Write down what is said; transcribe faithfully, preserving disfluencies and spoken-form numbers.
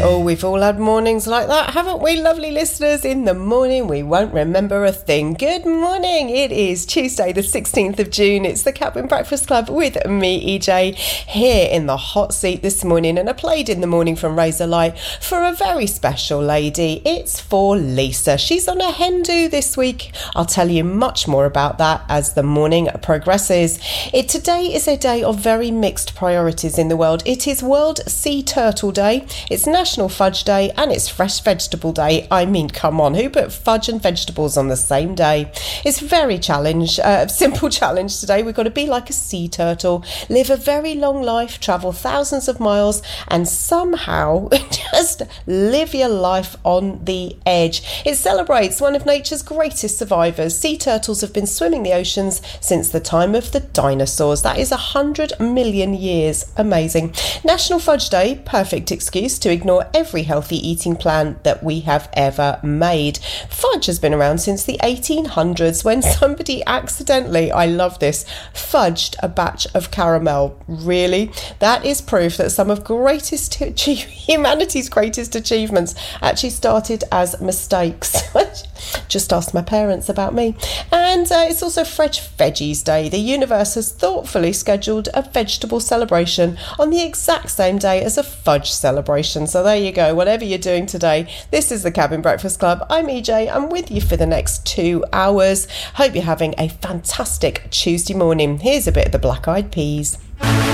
Oh, we've all had mornings like that, haven't we, lovely listeners? In the morning, we won't remember a thing. Good morning. It is Tuesday, the sixteenth of June. It's the Cabin Breakfast Club with me, E J, here in the hot seat this morning. And I played In the Morning from Razor Light for a very special lady. It's for Lisa. She's on a hen do this week. I'll tell you much more about that as the morning progresses. It today is a day of very mixed priorities in the world. It is World Sea Turtle Day. It's National Fudge Day and it's Fresh Vegetable Day. I mean, come on, who put fudge and vegetables on the same day? It's very challenge, uh, simple challenge today. We've got to be like a sea turtle, live a very long life, travel thousands of miles, and somehow just live your life on the edge. It celebrates one of nature's greatest survivors. Sea turtles have been swimming the oceans since the time of the dinosaurs. That is a hundred million years. Amazing. National Fudge Day, perfect excuse to ignore every healthy eating plan that we have ever made. Fudge has been around since the eighteen hundreds when somebody accidentally, I love this, fudged a batch of caramel. Really? That is proof that some of greatest humanity's greatest achievements actually started as mistakes. Just ask my parents about me. And uh, it's also Fresh Veggies Day. The universe has thoughtfully scheduled a vegetable celebration on the exact same day as a fudge celebration. So there you go. Whatever you're doing today, this is the Cabin Breakfast Club. I'm E J. I'm with you for the next two hours. Hope you're having a fantastic Tuesday morning. Here's a bit of the Black Eyed Peas.